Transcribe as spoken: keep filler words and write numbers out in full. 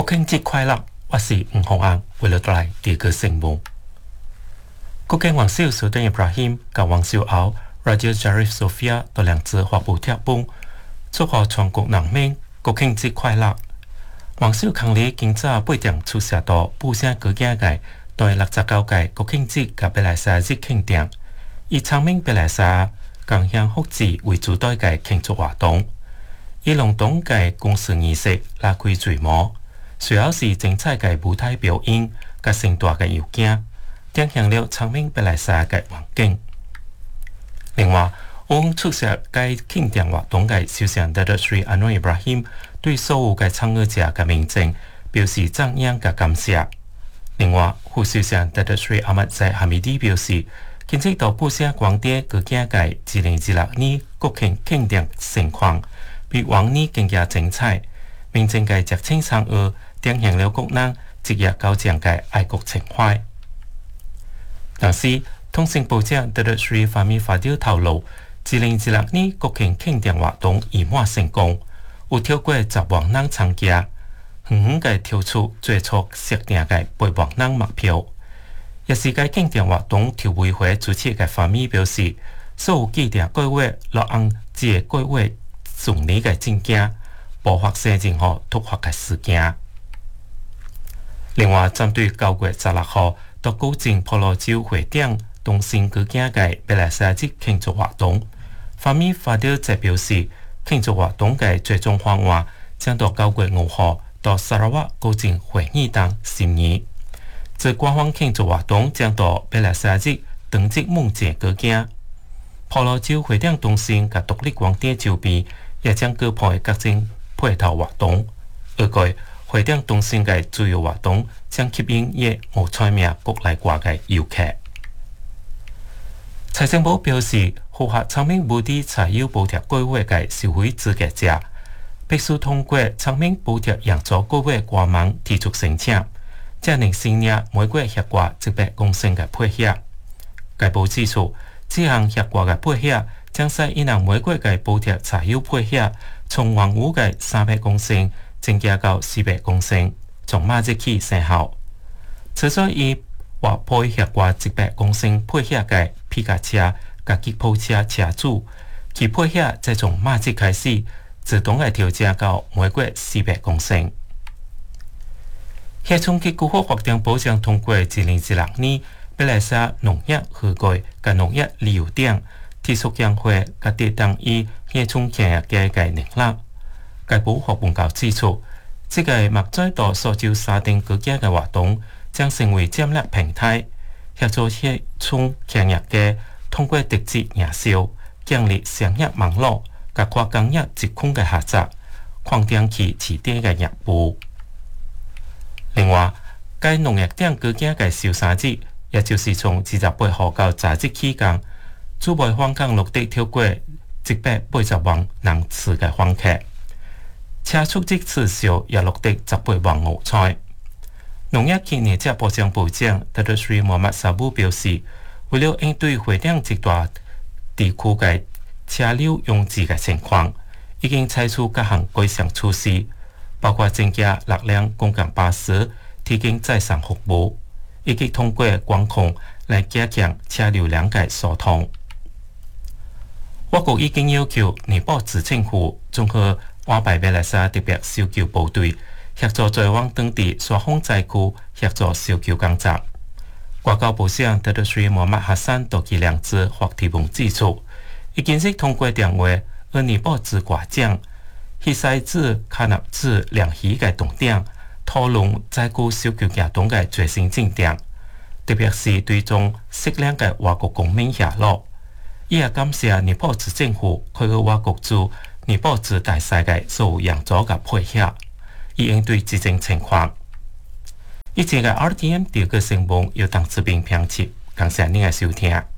庆节快乐！我是吴宏安，为了带来第二个新闻。国庆元首苏丹伊布拉欣和元首后 Raja Sharif Sofia 到两次发布贴本，祝贺全国人民国庆节快乐。元首康里今早八点出席到布城国家嘅第六十九届国庆节嘅贝莱沙日庆典，以昌明贝莱沙共享福祉为主题嘅庆祝活动。以隆重嘅公示仪式拉开序幕，随后是精彩嘅舞台表演和盛大嘅摇镜，展现了昌明贝莱沙嘅环境。另外，我出席该庆典活动嘅首相 Datuk Seri Anwar Ibrahim 对所有嘅参与者嘅民眾表示讚揚嘅感謝。另外，副首相 Datuk Seri Ahmad Zahid Hamidi 表示，今次到布城廣地國家嘅二零二六年國慶慶典情況比往年更加精彩，民眾嘅熱情參與，展現了國人節日高漲嘅愛國情懷。但是，通訊部長 Datuk Seri Fahmi Fadil 透露，二零二六年國慶慶典活動圓滿成功，有超過十萬人參加，遠遠嘅跳出最初設定嘅八萬人目標。也是該慶典活動調委會主席嘅Fahmi表示，所有記者各位落按這各位順利嘅進行，無發生任何突發嘅事件。另外，針對九月十六號到古晉婆羅洲會展東升國家嘅貝萊沙節慶祝活動，Fahmi Fadil則表示，慶祝活動嘅最終方案將到九月五號到砂拉越古晉會議堂審議。這官方慶祝活動將到貝萊沙節登節夢節國家。婆羅洲會展東升和獨立廣場周邊也將舉辦各種配套活動。預計會展東升嘅主要活動將吸引約五千名國內外嘅遊客。財政部表示，符合昌明補貼柴油補貼計劃嘅消費資格者，必須通過昌明補貼營造計劃官網提出申請，才能申領每個月協掛一百公升嘅配額。該部指出，這項協掛嘅配額將使一人每個月嘅補貼柴油配額從原有嘅三百公升增加到四百公升，從馬日起生效。此所以或配協掛一百公升配額嘅皮卡車和吉普車車主，其配額再從馬日開始自動嘅調整到每個月四百公升。協衝擊國會法定保障通過二零二六年貝萊沙農業漁業和農業旅遊等提速強化和抵擋以協衝強弱嘅概念啦。該部學報告指出，這個目在到蘇州沙丁國家嘅活動將成為戰略平台，協助協衝強弱嘅通過直接營銷、建立商業網絡和跨工業疾控嘅合作，擴張其市場嘅業務。另外，該農業等國家嘅小三節，也就是從二十八號到廿日期間，駐外訪港錄得超過一百八十萬人次嘅訪客，車出職次數也錄得十八萬五千。農業及農業保障部長 Datuk Seri Muhammad Sabu 表示，為了應對會展一大地區嘅車流擁擠嘅情況，已經採取各項改善措施，包括增加六輛公共巴士提供載送服務，以及通過管控來加強車流量嘅疏通。我國已經要求尼泊爾政府綜合安排貝萊沙特別搜救部隊協助在往當地疏風災區協助搜救工作。外交部長 Datuk Seri Muhammad Hassan 到其兩次發提問指出，已經是通過電話與尼泊爾國長希塞茲卡納茲聯繫嘅重點，討論災區搜救活動嘅最新進展，特別是對種適量嘅外國公民下落。伊也感謝尼泊爾政府配合外國駐尼泊爾大使嘅所有營造嘅配合，以應對這種情況。以前嘅 R T M 第二個新聞由鄧志斌編輯，感謝您嘅收聽。